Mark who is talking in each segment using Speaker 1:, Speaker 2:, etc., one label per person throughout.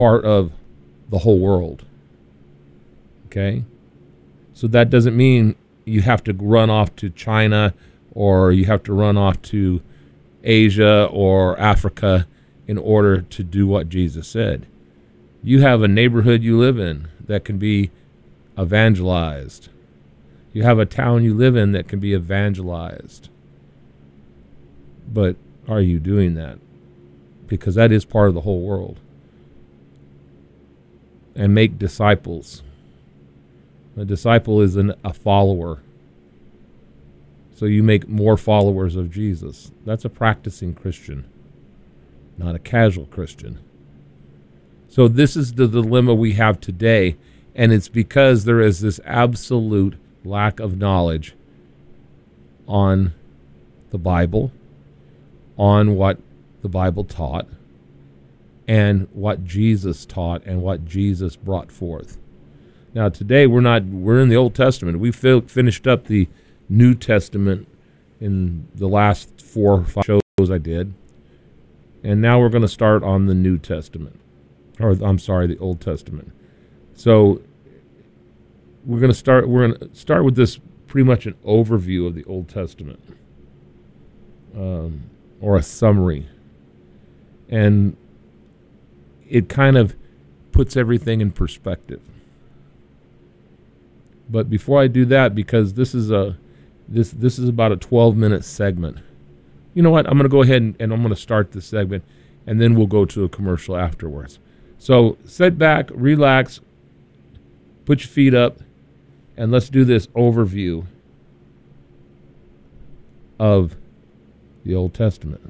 Speaker 1: part of the whole world. Okay? So that doesn't mean you have to run off to China or you have to run off to Asia or Africa in order to do what Jesus said. You have a neighborhood you live in that can be evangelized. You have a town you live in that can be evangelized. But are you doing that? Because that is part of the whole world. And make disciples. A disciple is a follower. So you make more followers of Jesus. That's a practicing Christian, not a casual Christian. So this is the dilemma we have today, and it's because there is this absolute lack of knowledge on the Bible, on what the Bible taught, and what Jesus taught and what Jesus brought forth. Now today we're in the Old Testament. We finished up the New Testament in the last 4 or 5 shows I did. And now we're going to start on the New Testament. Or I'm sorry, the Old Testament. So we're going to start with this pretty much an overview of the Old Testament. Or a summary. And it kind of puts everything in perspective. But before I do that, because this is about a 12-minute segment, you know what? I'm going to go ahead and I'm going to start this segment, and then we'll go to a commercial afterwards. So sit back, relax, put your feet up, and let's do this overview of the Old Testament.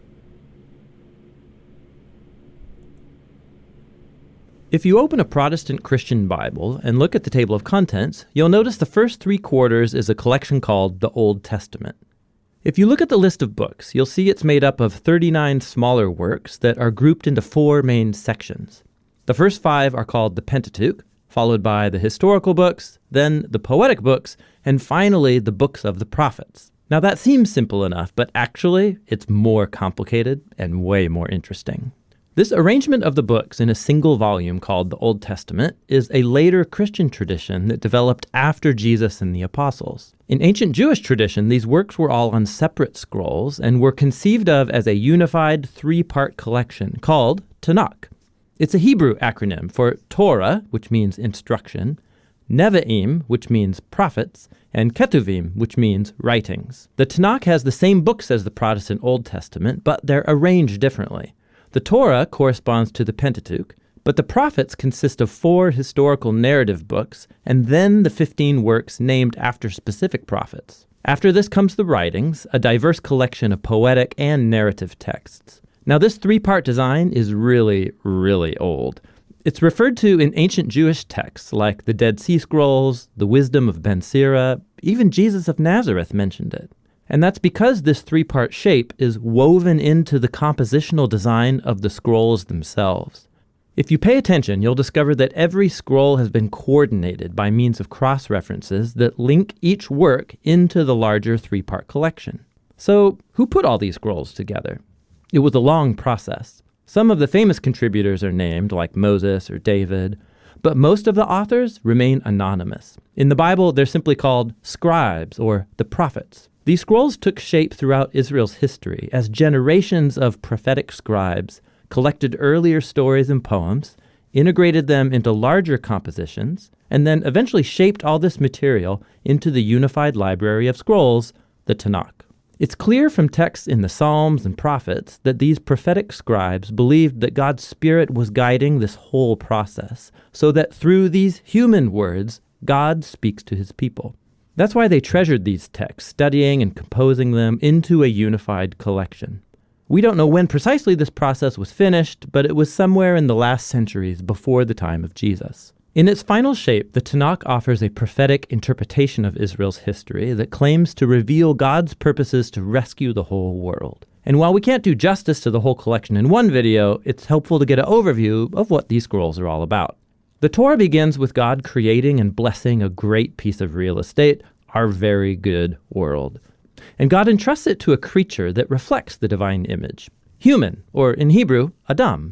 Speaker 2: If you open a Protestant Christian Bible and look at the table of contents, you'll notice the first 3 quarters is a collection called the Old Testament. If you look at the list of books, you'll see it's made up of 39 smaller works that are grouped into 4 main sections. The first 5 are called the Pentateuch, followed by the historical books, then the poetic books, and finally the books of the prophets. Now that seems simple enough, but actually it's more complicated and way more interesting. This arrangement of the books in a single volume called the Old Testament is a later Christian tradition that developed after Jesus and the apostles. In ancient Jewish tradition, these works were all on separate scrolls and were conceived of as a unified 3-part collection called Tanakh. It's a Hebrew acronym for Torah, which means instruction, Nevi'im, which means prophets, and Ketuvim, which means writings. The Tanakh has the same books as the Protestant Old Testament, but they're arranged differently. The Torah corresponds to the Pentateuch, but the prophets consist of 4 historical narrative books and then the 15 works named after specific prophets. After this comes the writings, a diverse collection of poetic and narrative texts. Now this 3-part design is really, really old. It's referred to in ancient Jewish texts like the Dead Sea Scrolls, the Wisdom of Ben Sira, even Jesus of Nazareth mentioned it. And that's because this 3-part shape is woven into the compositional design of the scrolls themselves. If you pay attention, you'll discover that every scroll has been coordinated by means of cross-references that link each work into the larger 3-part collection. So, who put all these scrolls together? It was a long process. Some of the famous contributors are named, like Moses or David, but most of the authors remain anonymous. In the Bible, they're simply called scribes or the prophets. These scrolls took shape throughout Israel's history as generations of prophetic scribes collected earlier stories and poems, integrated them into larger compositions, and then eventually shaped all this material into the unified library of scrolls, the Tanakh. It's clear from texts in the Psalms and Prophets that these prophetic scribes believed that God's Spirit was guiding this whole process, so that through these human words, God speaks to his people. That's why they treasured these texts, studying and composing them into a unified collection. We don't know when precisely this process was finished, but it was somewhere in the last centuries before the time of Jesus. In its final shape, the Tanakh offers a prophetic interpretation of Israel's history that claims to reveal God's purposes to rescue the whole world. And while we can't do justice to the whole collection in one video, it's helpful to get an overview of what these scrolls are all about. The Torah begins with God creating and blessing a great piece of real estate, our very good world. And God entrusts it to a creature that reflects the divine image. Human, or in Hebrew, Adam.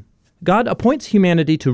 Speaker 2: God appoints humanity to